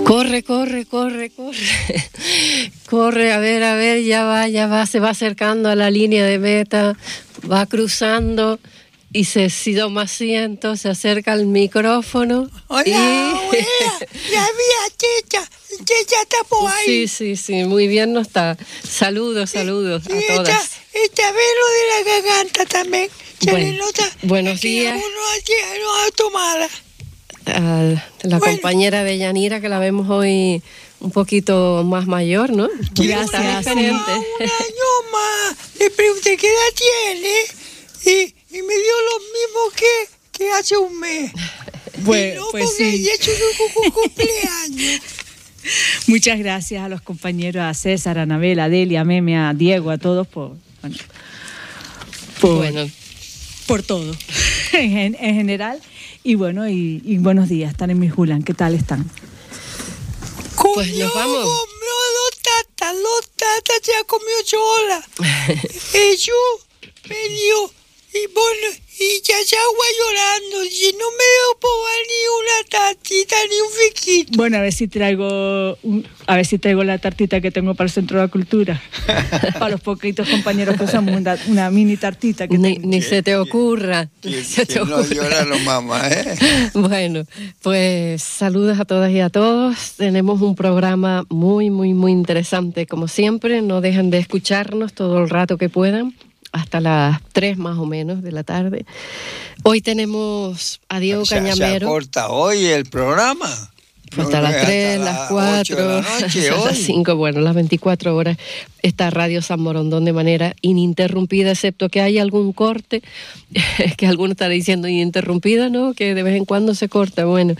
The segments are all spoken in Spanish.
Corre. Corre, a ver, ya va, se va acercando a la línea de meta, va cruzando y se toma asiento, se acerca al micrófono. Hola, abuela, ya vi a Checha está por ahí. Sí, muy bien no está. Saludos a todas. Esta vez lo de la garganta también. Buenos días. No tomada. La compañera de Yanira, que la vemos hoy un poquito más mayor, ¿no? Gracias. Un año más. Le pregunté qué edad tiene y me dio lo mismo que hace un mes. Bueno, pues sí. Y hecho su cumpleaños. Muchas gracias a los compañeros, a César, a Anabel, a Delia, a Meme, a Diego, a todos por todo en general. Y bueno, y buenos días, están en mi Julián, ¿qué tal están? Pues nos vamos. Comió dos tatas, ya comió sola. Yo me dio, y bueno, y ya agua llorando, y no me dio probar ni una tartita ni un fiquito. Bueno, a ver si traigo la tartita que tengo para el Centro de la Cultura. Para los poquitos compañeros que somos, una mini tartita que ni se te ocurra. No lloran los mamás, Bueno, pues saludos a todas y a todos. Tenemos un programa muy interesante, como siempre. No dejen de escucharnos todo el rato que puedan, hasta las 3 más o menos de la tarde. Hoy tenemos a Diego Cañamero. Se corta hoy el programa. Hasta las 3, las 4, las 5, bueno, las 24 horas está Radio San Borondón de manera ininterrumpida, excepto que hay algún corte, que alguno estará diciendo ininterrumpida, ¿no? Que de vez en cuando se corta. Bueno,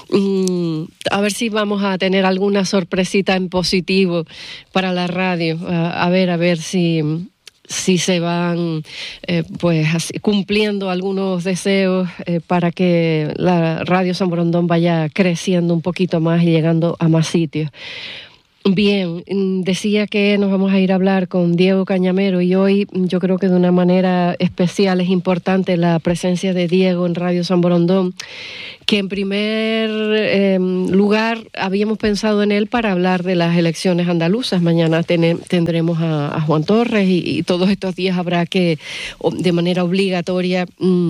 a ver si vamos a tener alguna sorpresita en positivo para la radio. A ver si se van así, cumpliendo algunos deseos para que la Radio San Borondón vaya creciendo un poquito más y llegando a más sitios. Bien, decía que nos vamos a ir a hablar con Diego Cañamero y hoy yo creo que de una manera especial es importante la presencia de Diego en Radio San Borondón, que en primer lugar habíamos pensado en él para hablar de las elecciones andaluzas. Mañana tendremos a Juan Torres y todos estos días habrá que, de manera obligatoria,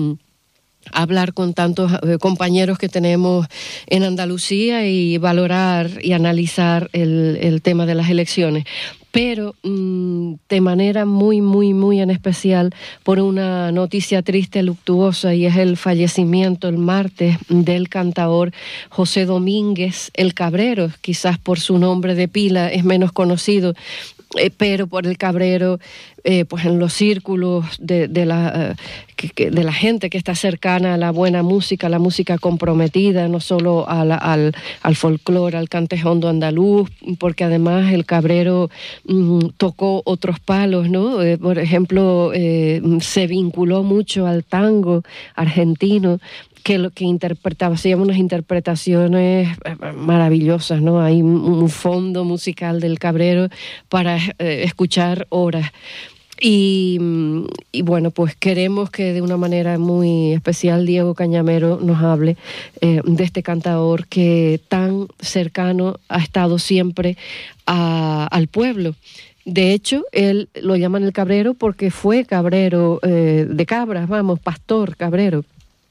hablar con tantos compañeros que tenemos en Andalucía y valorar y analizar el tema de las elecciones. Pero de manera muy en especial por una noticia triste, luctuosa, y es el fallecimiento el martes del cantaor José Domínguez el Cabrero. Quizás por su nombre de pila es menos conocido, pero por el Cabrero, pues en los círculos de la gente que está cercana a la buena música, la música comprometida, no solo al folclore, al cantejondo andaluz, porque además el Cabrero tocó otros palos, ¿no? Por ejemplo, se vinculó mucho al tango argentino, que lo que interpretaba, se llaman unas interpretaciones maravillosas, ¿no? Hay un fondo musical del Cabrero para escuchar horas. Y bueno, pues queremos que de una manera muy especial Diego Cañamero nos hable de este cantador que tan cercano ha estado siempre al pueblo. De hecho, él lo llaman el Cabrero porque fue cabrero de cabras, pastor cabrero.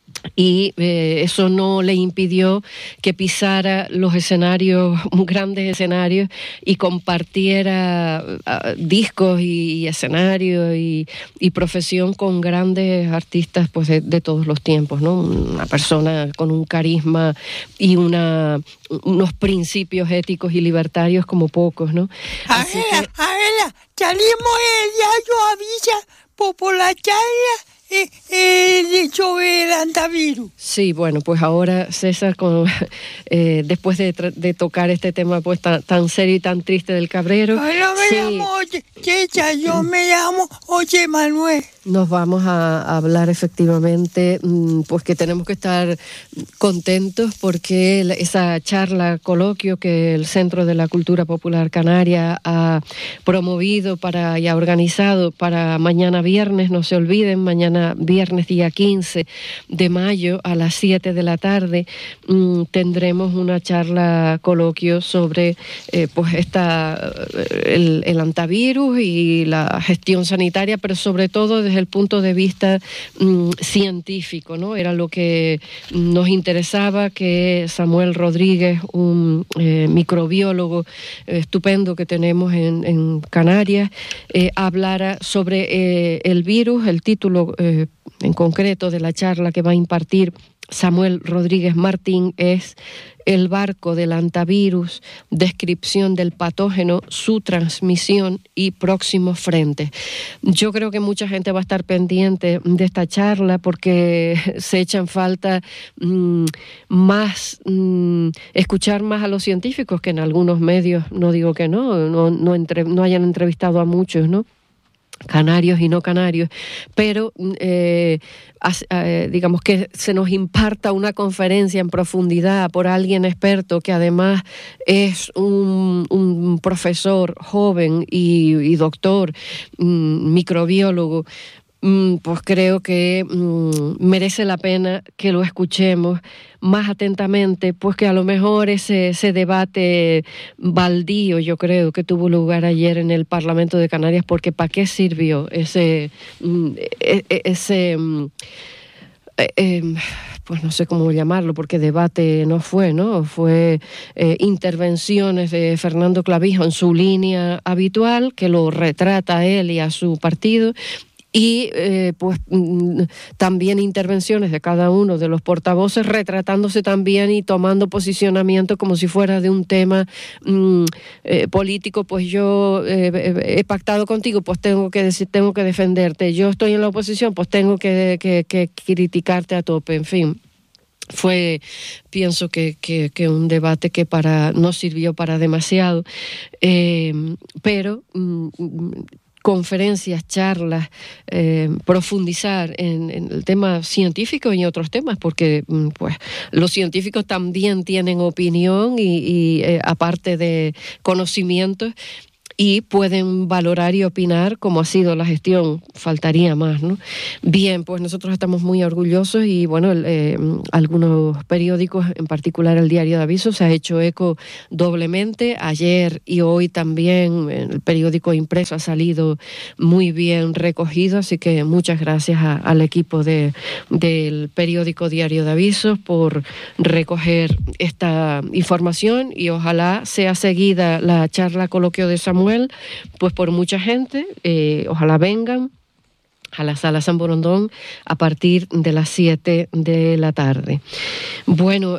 Y eso no le impidió que pisara los escenarios, grandes escenarios, y compartiera discos y escenarios y profesión con grandes artistas, pues de todos los tiempos, ¿no? Una persona con un carisma y unos principios éticos y libertarios como pocos, ¿no? Salimos el diario avisa por la charla sobre el antivirus. Sí, bueno, pues ahora César, después de tocar este tema pues tan serio y tan triste del Cabrero. Yo no me llamo Checha, yo me llamo José Manuel. nos vamos a hablar efectivamente, pues que tenemos que estar contentos porque esa charla, coloquio que el Centro de la Cultura Popular Canaria ha promovido y ha organizado para mañana viernes, no se olviden, mañana viernes día 15 de mayo a las 7 de la tarde tendremos una charla, coloquio sobre pues el antivirus y la gestión sanitaria, pero sobre todo desde el punto de vista científico, ¿no? Era lo que nos interesaba, que Samuel Rodríguez, un microbiólogo estupendo que tenemos en Canarias, hablara sobre el virus. El título en concreto de la charla que va a impartir Samuel Rodríguez Martín es El barco del antivirus, descripción del patógeno, su transmisión y próximos frentes. Yo creo que mucha gente va a estar pendiente de esta charla porque se echa en falta escuchar más a los científicos, que en algunos medios, no digo que no hayan entrevistado a muchos, ¿no?, canarios y no canarios, pero digamos que se nos imparta una conferencia en profundidad por alguien experto que además es un profesor joven y doctor, microbiólogo. Pues creo que merece la pena que lo escuchemos más atentamente, pues que a lo mejor ese debate baldío, yo creo, que tuvo lugar ayer en el Parlamento de Canarias, porque ¿para qué sirvió ese pues no sé cómo llamarlo, porque debate no fue, ¿no? Fue intervenciones de Fernando Clavijo en su línea habitual, que lo retrata a él y a su partido, y pues también intervenciones de cada uno de los portavoces retratándose también y tomando posicionamiento como si fuera de un tema político. Pues yo he pactado contigo, pues tengo que defenderte. Yo estoy en la oposición, pues tengo que criticarte a tope, en fin. Pienso que un debate que no sirvió para demasiado, pero conferencias, charlas, profundizar en el tema científico y en otros temas, porque pues los científicos también tienen opinión y aparte de conocimientos, y pueden valorar y opinar cómo ha sido la gestión, faltaría más, ¿no? Bien, pues nosotros estamos muy orgullosos y bueno, algunos periódicos, en particular el Diario de Avisos, se ha hecho eco doblemente. Ayer y hoy también el periódico impreso ha salido muy bien recogido, así que muchas gracias al equipo del periódico Diario de Avisos por recoger esta información, y ojalá sea seguida la charla coloquio de Samuel pues por mucha gente. Ojalá vengan a la Sala San Borondón a partir de las 7 de la tarde. Bueno,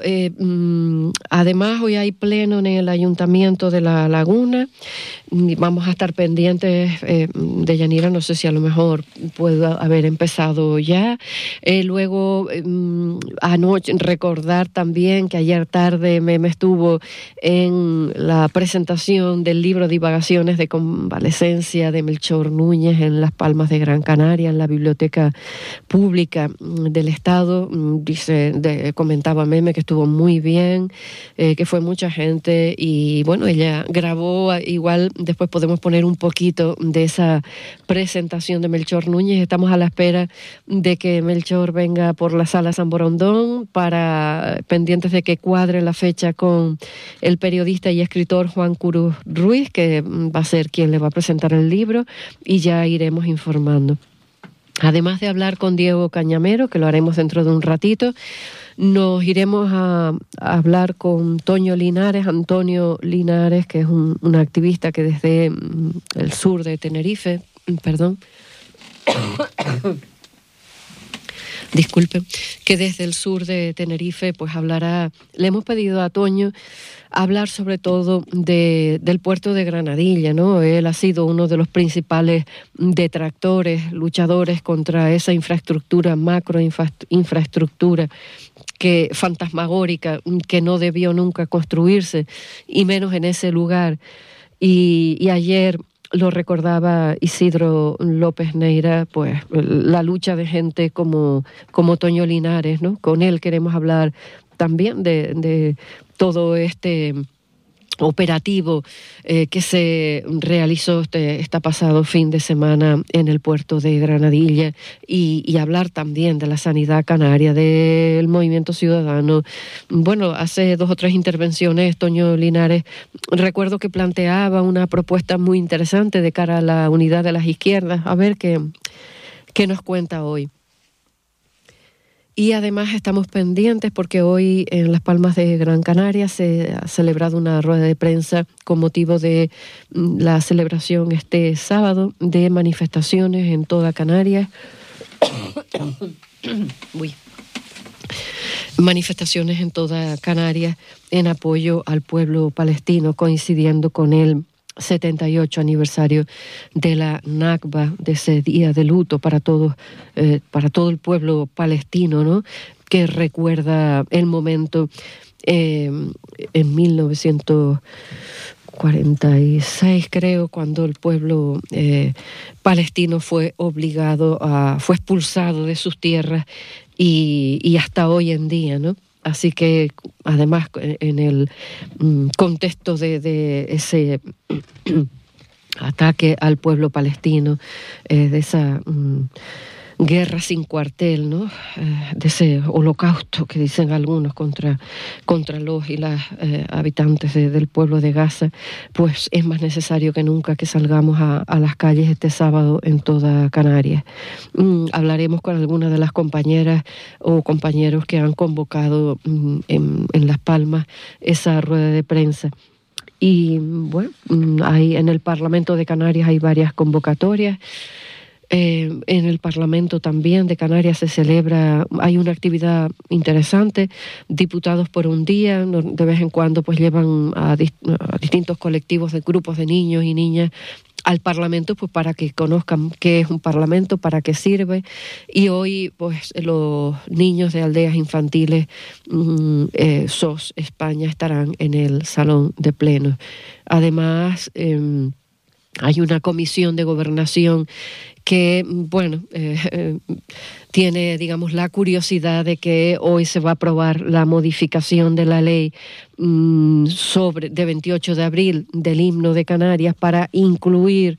además hoy hay pleno en el Ayuntamiento de La Laguna. Vamos a estar pendientes de Yanira, no sé si a lo mejor puede haber empezado ya. Luego, anoche, recordar también que ayer tarde Meme estuvo en la presentación del libro Divagaciones de Convalecencia de Melchor Núñez en Las Palmas de Gran Canaria, en la Biblioteca Pública del Estado. Comentaba Meme que estuvo muy bien, que fue mucha gente, y bueno, ella grabó, igual después podemos poner un poquito de esa presentación de Melchor Núñez. Estamos a la espera de que Melchor venga por la Sala San Borondón, pendientes de que cuadre la fecha con el periodista y escritor Juan Cruz Ruiz, que va a ser quien le va a presentar el libro, y ya iremos informando. Además de hablar con Diego Cañamero, que lo haremos dentro de un ratito, nos iremos a hablar con Antonio Linares, que es un activista que desde el sur de Tenerife, disculpen, que desde el sur de Tenerife pues hablará. Le hemos pedido a Toño hablar sobre todo del puerto de Granadilla, ¿no? Él ha sido uno de los principales detractores, luchadores contra esa infraestructura fantasmagórica, que no debió nunca construirse, y menos en ese lugar. Y ayer lo recordaba Isidro López Neira, pues la lucha de gente como Toño Linares, ¿no? Con él queremos hablar también de todo este operativo que se realizó este pasado fin de semana en el puerto de Granadilla y hablar también de la sanidad canaria, del movimiento ciudadano. Bueno, hace 2 o 3 intervenciones Toño Linares, recuerdo que planteaba una propuesta muy interesante de cara a la unidad de las izquierdas. A ver qué nos cuenta hoy. Y además estamos pendientes porque hoy en Las Palmas de Gran Canaria se ha celebrado una rueda de prensa con motivo de la celebración este sábado de manifestaciones en toda Canarias. Manifestaciones en toda Canarias en apoyo al pueblo palestino, coincidiendo con el 78 aniversario de la Nakba, de ese día de luto para todo el pueblo palestino, ¿no? Que recuerda el momento en 1946, creo, cuando el pueblo palestino fue expulsado de sus tierras y hasta hoy en día, ¿no? Así que, además, en el contexto de ese ataque al pueblo palestino, de esa guerra sin cuartel, ¿no? De ese holocausto que dicen algunos contra los y las habitantes del pueblo de Gaza, pues es más necesario que nunca que salgamos a las calles este sábado en toda Canarias. Hablaremos con algunas de las compañeras o compañeros que han convocado en Las Palmas esa rueda de prensa. Y bueno, en el Parlamento de Canarias hay varias convocatorias. En el Parlamento también de Canarias hay una actividad interesante, diputados por un día, de vez en cuando pues llevan a distintos colectivos de grupos de niños y niñas al Parlamento, pues para que conozcan qué es un Parlamento, para qué sirve. Y hoy pues los niños de aldeas infantiles SOS España estarán en el Salón de Plenos. Además, hay una comisión de gobernación que, tiene, digamos, la curiosidad de que hoy se va a aprobar la modificación de la ley de 28 de abril del himno de Canarias para incluir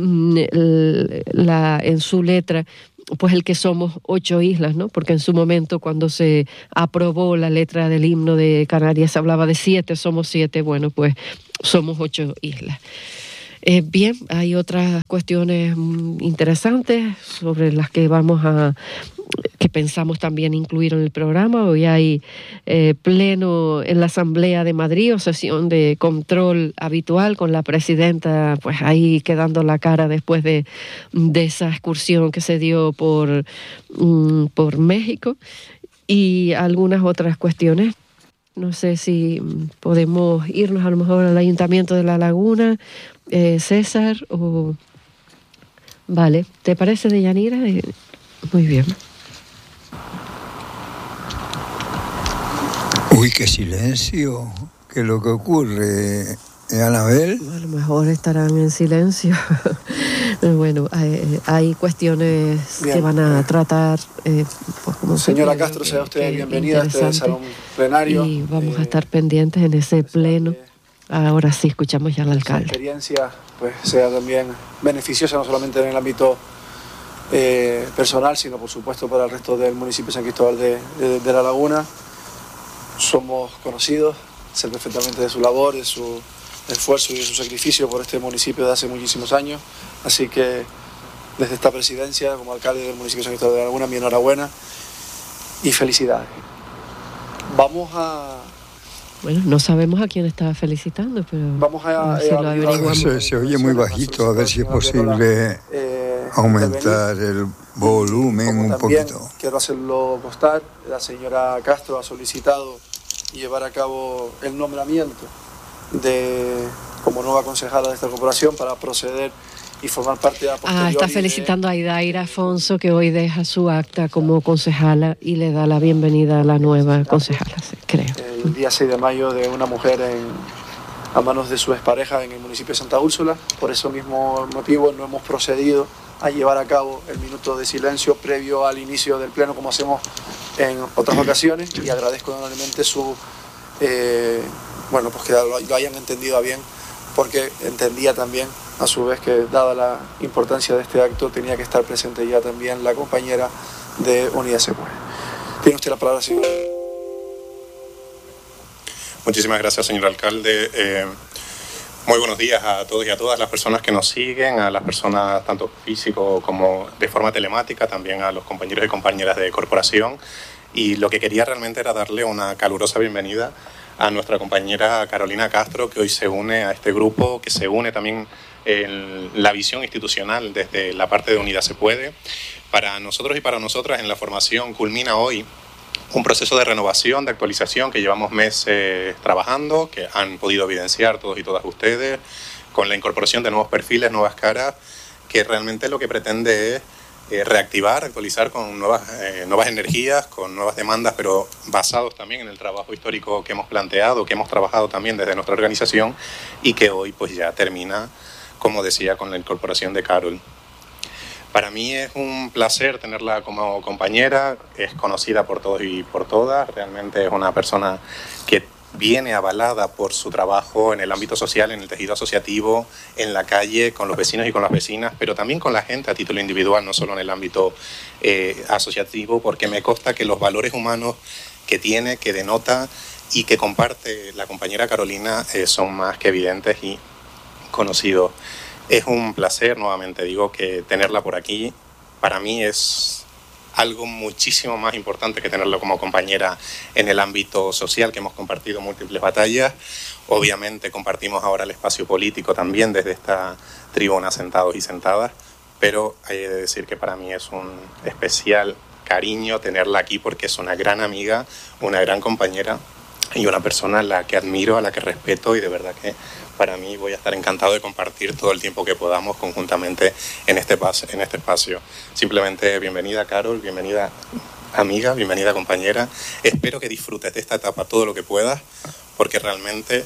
en su letra pues el que somos 8 islas, ¿no? Porque en su momento, cuando se aprobó la letra del himno de Canarias, se hablaba de 7, somos 7, bueno, pues somos 8 islas. Bien, hay otras cuestiones interesantes sobre las que que pensamos también incluir en el programa. Hoy hay pleno en la Asamblea de Madrid, o sesión de control habitual con la presidenta, pues ahí quedando la cara después de esa excursión que se dio por México, y algunas otras cuestiones. No sé si podemos irnos a lo mejor al Ayuntamiento de La Laguna, César, o... Vale, ¿te parece, Deyanira? Muy bien. Uy, qué silencio. ¿Qué es lo que ocurre, Anabel? A lo mejor estarán en silencio. Bueno, hay cuestiones bien que van a tratar. Pues como señora Castro, sea usted bienvenida a este salón plenario. Y vamos a estar pendientes en ese pleno. Ahora sí, escuchamos ya al alcalde. La experiencia pues sea también beneficiosa, no solamente en el ámbito personal, sino por supuesto para el resto del municipio de San Cristóbal de La Laguna. Somos conocidos, sé perfectamente de su labor, de su esfuerzo y de su sacrificio por este municipio de hace muchísimos años. Así que desde esta presidencia, como alcalde del municipio de San Cristóbal de La Laguna, mi enhorabuena y felicidades. Vamos a... Bueno, no sabemos a quién estaba felicitando, pero vamos a si lo averiguamos. Se oye muy bajito, a ver si es posible aumentar el volumen un poquito. Quiero hacerlo constar, la señora Castro ha solicitado llevar a cabo el nombramiento como nueva concejala de esta corporación para proceder y formar parte a posteriori. Está felicitando a Idaira Afonso, que hoy deja su acta como concejala y le da la bienvenida a la nueva concejala, creo. El día 6 de mayo de una mujer a manos de su expareja en el municipio de Santa Úrsula. Por ese mismo motivo no hemos procedido a llevar a cabo el minuto de silencio previo al inicio del pleno, como hacemos en otras ocasiones, y agradezco enormemente su bueno, pues que lo hayan entendido a bien, porque entendía también a su vez que, dada la importancia de este acto, tenía que estar presente ya también la compañera de Unidad Se Puede. Tiene usted la palabra, señor. Muchísimas gracias, señor alcalde. Muy buenos días a todos y a todas las personas que nos siguen, a las personas tanto físico como de forma telemática, también a los compañeros y compañeras de corporación. Y lo que quería realmente era darle una calurosa bienvenida a nuestra compañera Carolina Castro, que hoy se une a este grupo, que se une también en la visión institucional desde la parte de Unidad Se Puede. Para nosotros y para nosotras en la formación culmina hoy un proceso de renovación, de actualización que llevamos meses trabajando, que han podido evidenciar todos y todas ustedes, con la incorporación de nuevos perfiles, nuevas caras, que realmente lo que pretende es reactivar, actualizar con nuevas energías, con nuevas demandas, pero basados también en el trabajo histórico que hemos planteado, que hemos trabajado también desde nuestra organización y que hoy pues ya termina, como decía, con la incorporación de Carol. Para mí es un placer tenerla como compañera, es conocida por todos y por todas, realmente es una persona que viene avalada por su trabajo en el ámbito social, en el tejido asociativo, en la calle, con los vecinos y con las vecinas, pero también con la gente a título individual, no solo en el ámbito asociativo, porque me consta que los valores humanos que tiene, que denota y que comparte la compañera Carolina son más que evidentes y conocidos. Es un placer, nuevamente digo, que tenerla por aquí. Para mí es algo muchísimo más importante que tenerla como compañera en el ámbito social, que hemos compartido múltiples batallas. Obviamente compartimos ahora el espacio político también desde esta tribuna, sentados y sentadas, pero hay de decir que para mí es un especial cariño tenerla aquí porque es una gran amiga, una gran compañera y una persona a la que admiro, a la que respeto, y de verdad que para mí voy a estar encantado de compartir todo el tiempo que podamos conjuntamente en este espacio. Simplemente bienvenida, Carol, bienvenida amiga, bienvenida compañera. Espero que disfrutes de esta etapa todo lo que puedas, porque realmente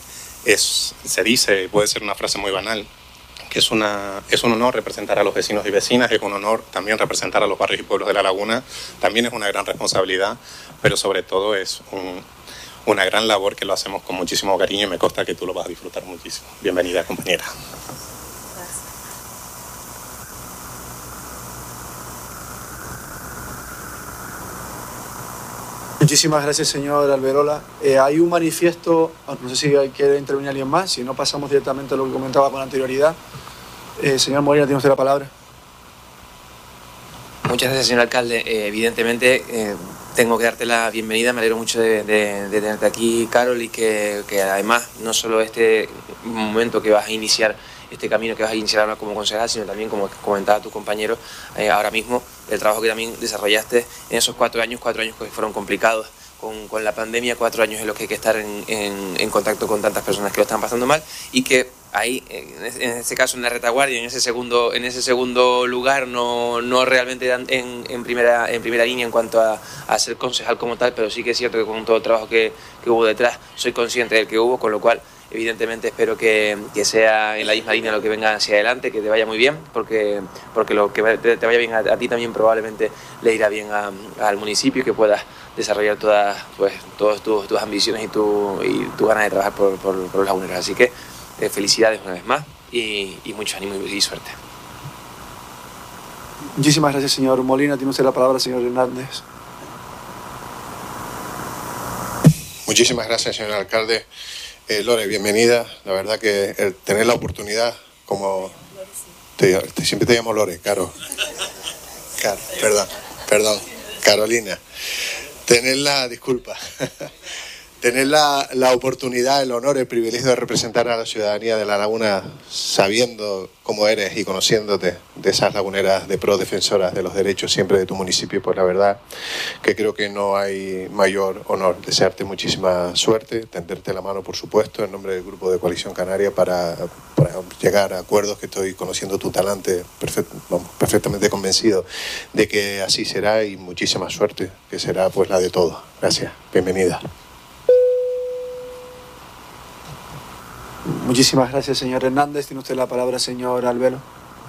se dice, puede ser una frase muy banal, que es un honor representar a los vecinos y vecinas, es un honor también representar a los barrios y pueblos de La Laguna, también es una gran responsabilidad, pero sobre todo es una gran labor que lo hacemos con muchísimo cariño y me consta que tú lo vas a disfrutar muchísimo. Bienvenida, compañera. Muchísimas gracias, señor Alberola. Hay un manifiesto, no sé si quiere intervenir alguien más, si no pasamos directamente a lo que comentaba con anterioridad. Señor Molina, tiene usted la palabra. Muchas gracias, señor alcalde. Evidentemente, tengo que darte la bienvenida. Me alegro mucho de tenerte aquí, Carol, y que además no solo este momento que vas a iniciar, este camino que vas a iniciar ahora como concejal, sino también, como comentaba tu compañero ahora mismo, el trabajo que también desarrollaste en esos 4 años que fueron complicados con la pandemia, 4 años en los que hay que estar en contacto con tantas personas que lo están pasando mal, y que ahí, en este caso en la retaguardia, en ese segundo lugar, no realmente en primera línea en cuanto a ser concejal como tal, pero sí que es cierto que con todo el trabajo que hubo detrás, soy consciente del que hubo, con lo cual evidentemente espero que sea en la misma línea lo que venga hacia adelante, que te vaya muy bien, porque lo que te vaya bien a ti también probablemente le irá bien al municipio, y que puedas desarrollar todas tus ambiciones y tu ganas de trabajar por los laguneros. Así que felicidades una vez más y mucho ánimo y suerte. Muchísimas gracias, señor Molina. Tiene usted la palabra, señor Hernández. Muchísimas gracias, señor alcalde. Lore, bienvenida. La verdad que el tener la oportunidad, como siempre te llamo Lore, perdón, Carolina. Tener la oportunidad, el honor, el privilegio de representar a la ciudadanía de La Laguna, sabiendo cómo eres y conociéndote, de esas laguneras de pro defensoras de los derechos siempre de tu municipio, pues la verdad que creo que no hay mayor honor. Desearte muchísima suerte, tenderte la mano, por supuesto, en nombre del Grupo de Coalición Canaria para llegar a acuerdos, que estoy conociendo tu talante, perfectamente convencido de que así será, y muchísima suerte, que será pues la de todos. Gracias, bienvenida. Muchísimas gracias, señor Hernández. Tiene usted la palabra, señor Albelo.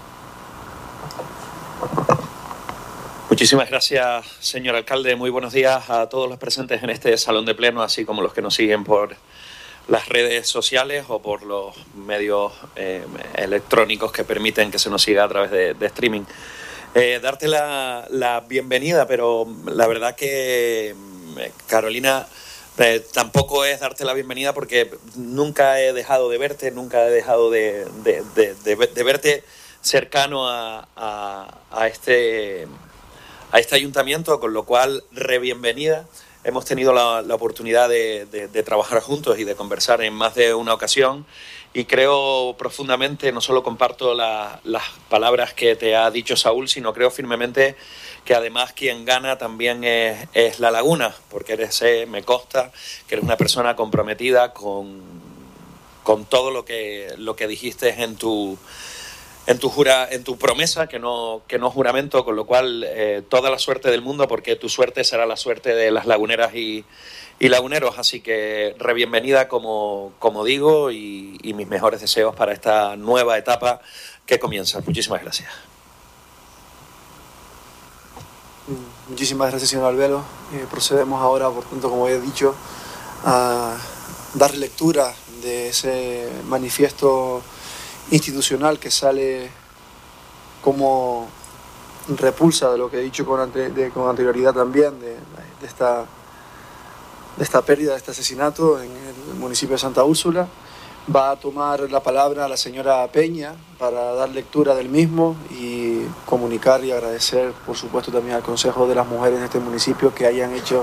Muchísimas gracias, señor alcalde. Muy buenos días a todos los presentes en este salón de pleno, así como los que nos siguen por las redes sociales o por los medios electrónicos que permiten que se nos siga a través de streaming. Darte la bienvenida, pero la verdad que, Carolina, tampoco es darte la bienvenida porque nunca he dejado de verte, nunca he dejado de verte cercano a este ayuntamiento, con lo cual, bienvenida. Hemos tenido la oportunidad de trabajar juntos y de conversar en más de una ocasión y creo profundamente, no solo comparto las palabras que te ha dicho Saúl, sino creo firmemente que además quien gana también es La Laguna, porque me consta que eres una persona comprometida con todo lo que dijiste en tu promesa, que no juramento, con lo cual toda la suerte del mundo, porque tu suerte será la suerte de las laguneras y laguneros. Así que bienvenida, como digo, y mis mejores deseos para esta nueva etapa que comienza. Muchísimas gracias. Muchísimas gracias, señor Albelo. Procedemos ahora, por tanto, como he dicho, a dar lectura de ese manifiesto institucional que sale como repulsa de lo que he dicho con anterioridad también, de esta pérdida, de este asesinato en el municipio de Santa Úrsula. Va a tomar la palabra la señora Peña para dar lectura del mismo y comunicar y agradecer, por supuesto, también al Consejo de las Mujeres de este municipio que hayan hecho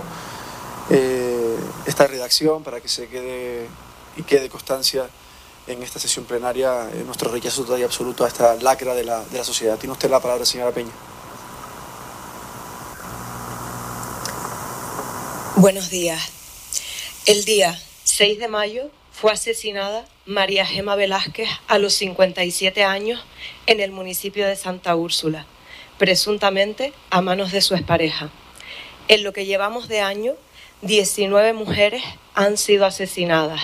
esta redacción para que se quede constancia en esta sesión plenaria nuestro rechazo total y absoluto a esta lacra de la sociedad. Tiene usted la palabra, señora Peña. Buenos días. El día 6 de mayo fue asesinada María Gema Velázquez a los 57 años en el municipio de Santa Úrsula, presuntamente a manos de su expareja. En lo que llevamos de año, 19 mujeres han sido asesinadas,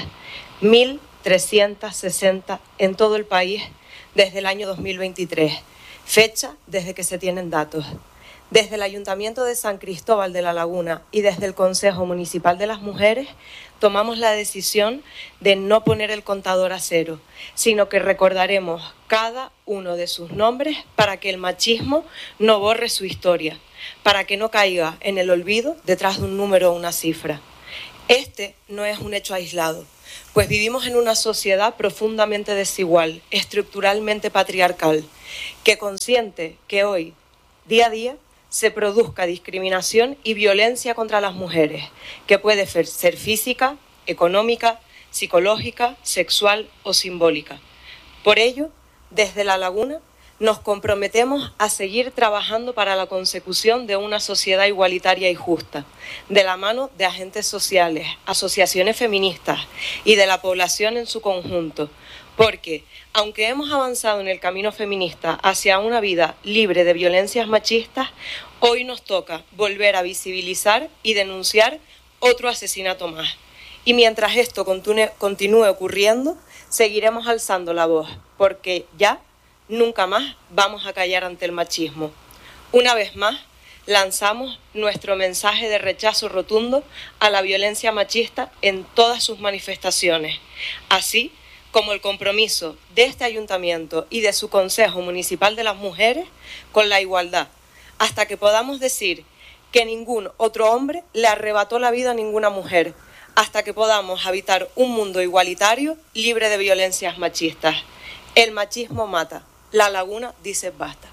1.360 en todo el país desde el año 2023, fecha desde que se tienen datos. Desde el Ayuntamiento de San Cristóbal de la Laguna y desde el Consejo Municipal de las Mujeres tomamos la decisión de no poner el contador a cero, sino que recordaremos cada uno de sus nombres para que el machismo no borre su historia, para que no caiga en el olvido detrás de un número o una cifra. Este no es un hecho aislado, pues vivimos en una sociedad profundamente desigual, estructuralmente patriarcal, que consiente que hoy, día a día, se produzca discriminación y violencia contra las mujeres, que puede ser física, económica, psicológica, sexual o simbólica. Por ello, desde La Laguna nos comprometemos a seguir trabajando para la consecución de una sociedad igualitaria y justa, de la mano de agentes sociales, asociaciones feministas y de la población en su conjunto, porque, aunque hemos avanzado en el camino feminista hacia una vida libre de violencias machistas, hoy nos toca volver a visibilizar y denunciar otro asesinato más. Y mientras esto continúe ocurriendo, seguiremos alzando la voz, porque ya nunca más vamos a callar ante el machismo. Una vez más, lanzamos nuestro mensaje de rechazo rotundo a la violencia machista en todas sus manifestaciones, así como el compromiso de este ayuntamiento y de su Consejo Municipal de las Mujeres con la igualdad, hasta que podamos decir que ningún otro hombre le arrebató la vida a ninguna mujer, hasta que podamos habitar un mundo igualitario libre de violencias machistas. El machismo mata. La Laguna dice basta.